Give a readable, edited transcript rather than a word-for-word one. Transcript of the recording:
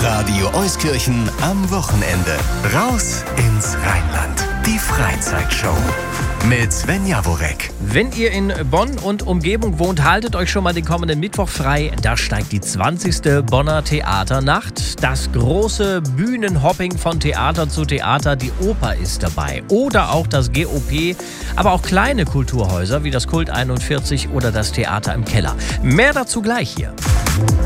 Radio Euskirchen am Wochenende. Raus ins Rheinland. Die Freizeitshow mit Sven Jaworek. Wenn ihr in Bonn und Umgebung wohnt, haltet euch schon mal den kommenden Mittwoch frei. Da steigt die 20. Bonner Theaternacht. Das große Bühnenhopping von Theater zu Theater. Die Oper ist dabei. Oder auch das GOP. Aber auch kleine Kulturhäuser wie das Kult 41 oder das Theater im Keller. Mehr dazu gleich hier.